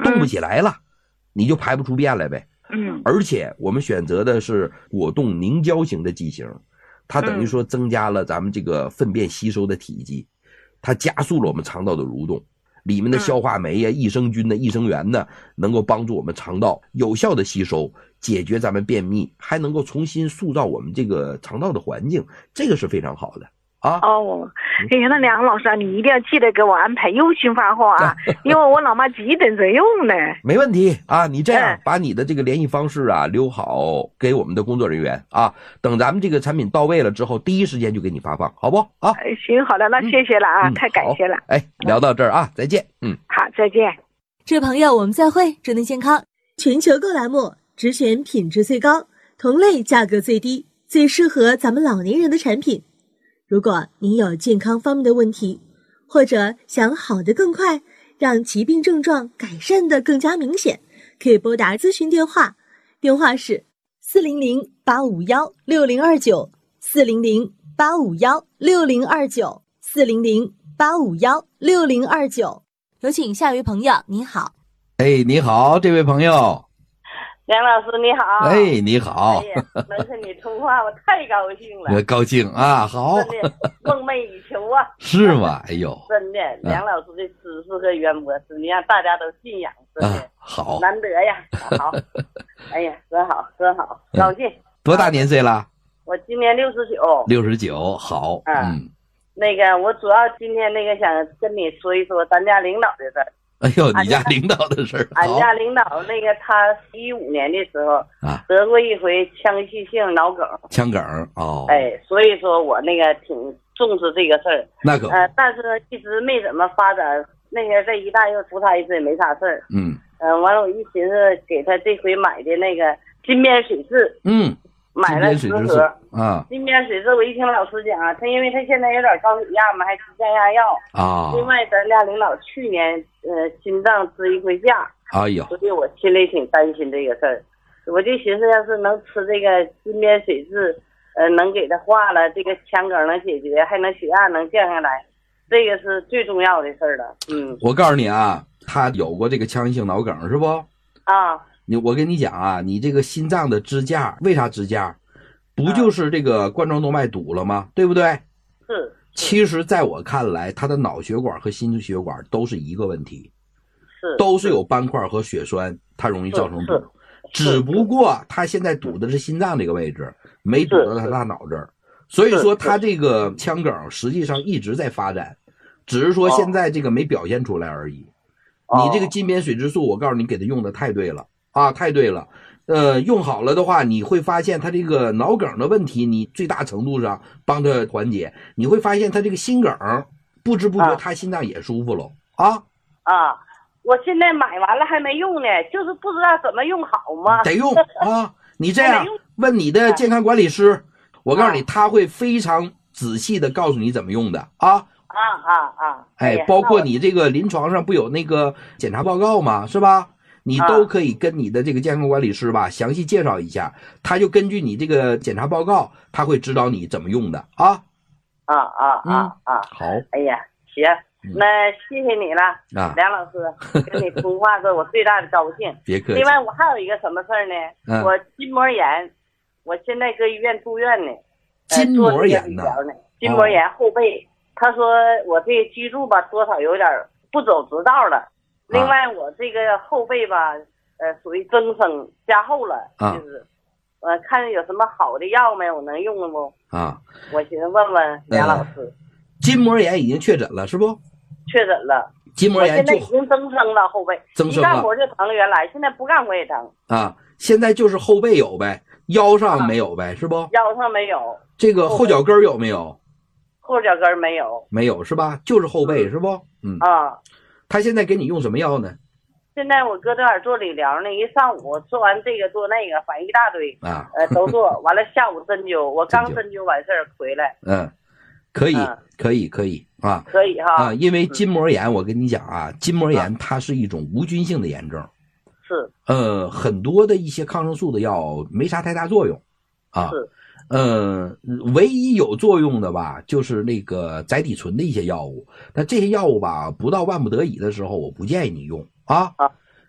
动不起来了，你就排不出便来呗。而且我们选择的是果冻凝胶型的剂型，它等于说增加了咱们这个粪便吸收的体积，它加速了我们肠道的蠕动，里面的消化酶呀、益生菌的益生元呢，能够帮助我们肠道有效的吸收，解决咱们便秘，还能够重新塑造我们这个肠道的环境，这个是非常好的。哎呀，那梁老师啊，你一定要记得给我安排优群发货啊，因为我老妈急等着用呢。 没问题啊，你这样把你的这个联系方式啊留好给我们的工作人员啊，等咱们这个产品到位了之后，第一时间就给你发放，好不啊？ 行，好的，那谢谢了啊，太感谢了。 聊到这儿啊，再见。 好，再见。 这位朋友，我们再会，祝您健康。全球购栏目只选品质最高、同类价格最低、最适合咱们老年人的产品。如果您有健康方面的问题，或者想好得更快，让疾病症状改善得更加明显，可以拨打咨询电话，电话是400-851-6029 400-851-6029 400-851-6029。有请下一位朋友，你好。 你好，这位朋友。 梁老师你好。 你好。 能和你通话我太高兴了。 高兴啊，好。 真的梦寐以求啊。 是吗？真的，梁老师的知识和渊博，实际上大家都信仰，真的好难得呀。好。真好，高兴。 多大年岁了？ 我今年69。 69，好。 那个我主要今天想跟你说一说咱家领导的事儿。 你家领导的事儿。 俺家领导他15年的时候得过一回腔隙性脑梗。 腔梗所以说我挺重视这个事儿。 那可但是一直没怎么发展。这一大又扶他一次也没啥事儿。完了我一寻思给他这回买的金边水蛭。买了10盒金边水蛭我一听老师讲他因为他现在有点高血压嘛，还吃降压药另外咱家领导去年心脏支一回架。所以我心里挺担心这个事儿。我就寻思要是能吃这个金边水蛭能给他化了，这个腔梗能解决，还能血压能降下来，这个是最重要的事儿了。 我告诉你啊，他有过这个腔隙性脑梗是不？我跟你讲啊，你这个心脏的支架，为啥支架？不就是这个冠状动脉堵了吗？对不对？ 是。 其实在我看来，他的脑血管和心血管都是一个问题，都是有斑块和血栓，它容易造成堵。只不过他现在堵的是心脏这个位置，没堵到他大脑这儿，所以说他这个腔梗实际上一直在发展，只是说现在这个没表现出来而已。你这个金边水蛭素，我告诉你，给他用的太对了。太对了，用好了的话，你会发现他这个脑梗的问题，你最大程度上帮他缓解。你会发现他这个心梗，不知不觉他心脏也舒服了。 我现在买完了还没用呢，就是不知道怎么用好嘛。 得用你这样问你的健康管理师，我告诉你，他会非常仔细的告诉你怎么用的包括你这个临床上不有那个检查报告吗？是吧？你都可以跟你的这个健康管理师吧详细介绍一下，他就根据你这个检查报告，他会指导你怎么用的好。 行，那谢谢你了梁老师，跟你通话是我最大的高兴。 别客气。 另外我还有一个什么事儿呢？我筋膜炎，我现在搁医院住院呢。 筋膜炎呢？ 筋膜炎后背，他说我这个脊柱吧多少有点不走直道了。另外我这个后背吧属于增生加厚了，就是看有什么好的药没我能用了不？我寻思问问梁老师。 筋膜炎已经确诊了是不？ 确诊了。 筋膜炎我现在已经增生了后背，一干活就疼，原来现在不干活也疼。 现在就是后背有呗，腰上没有呗，是不？ 腰上没有。 这个后脚跟有没有？ 后脚跟没有。 没有是吧？就是后背是不？他现在给你用什么药呢？ 现在我搁这儿做理疗呢，一上午做完这个做那个，反正一大堆都做完了，下午针灸，我刚针灸完事儿回来。 可以可以因为筋膜炎我跟你讲筋膜炎它是一种无菌性的炎症， 是很多的一些抗生素的药没啥太大作用唯一有作用的吧就是那个甾体醇的一些药物，但这些药物吧不到万不得已的时候我不建议你用